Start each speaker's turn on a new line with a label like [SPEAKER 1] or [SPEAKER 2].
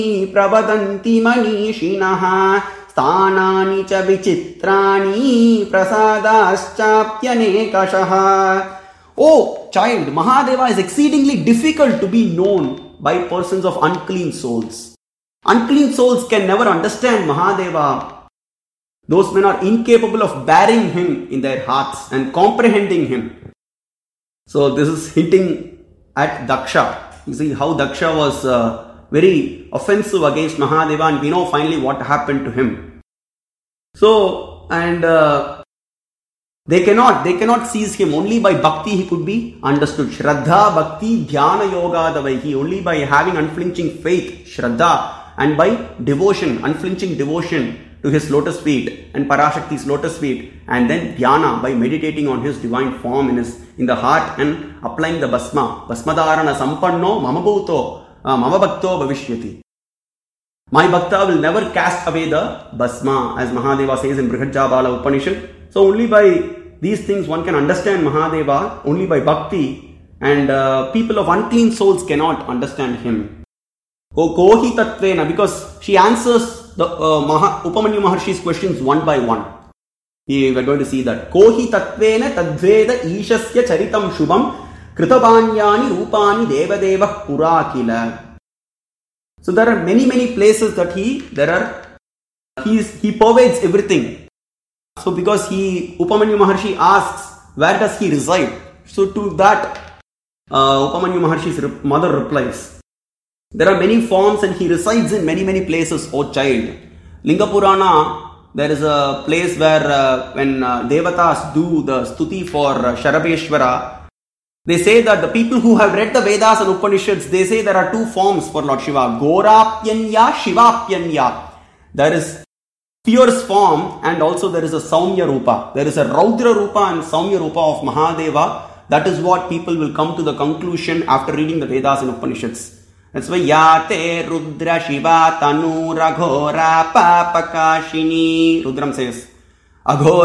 [SPEAKER 1] प्रवदन्ति मनीषिणः स्थानानि च विचित्राणि प्रसादाश्चाप्यनेकशः. Oh child, Mahadeva is exceedingly difficult to be known by persons of unclean souls. Unclean souls can never understand Mahadeva. Those men are incapable of bearing him in their hearts and comprehending him. So this is hinting at Daksha. You see how Daksha was very offensive against Mahadeva, and we know finally what happened to him. So, and they cannot seize him. Only by bhakti he could be understood. Shraddha, bhakti, dhyana, yoga, davaihi. Only by having unflinching faith, Shraddha, and by devotion, unflinching devotion to his lotus feet and Parashakti's lotus feet, and then dhyana, by meditating on his divine form in the heart and applying the basma. Basmadharana sampanno mama bhuto mama bhakto bhavishyati. My bhakta will never cast away the basma, as Mahadeva says in Brihajjabala Upanishad. So only by these things one can understand Mahadeva, only by bhakti, and people of unclean souls cannot understand him. Kohi tatvena, because she answers the Upamanyu Maharshi's questions one by one. We are going to see that. Kohi tatvena tadveda ishasya charitam shubham kritabanyani rupani devadevah purakila. So there are many places that he pervades everything. So because Upamanyu Maharshi asks, where does he reside? So to that, Upamanyu Maharshi's mother replies, there are many forms and he resides in many places, O child. Linga Purana, there is a place where when Devatas do the stuti for Sharabeshwara, they say that the people who have read the Vedas and Upanishads, they say there are two forms for Lord Shiva, Gorapyanya, Shivapyanya. There is fierce form and also there is a Saumya Rupa. There is a Raudra Rupa and Saumya Rupa of Mahadeva. That is what people will come to the conclusion after reading the Vedas and Upanishads. That's why Yate Rudra Shiva Tanu Raghora Papakashini. Rudram says, Aghora.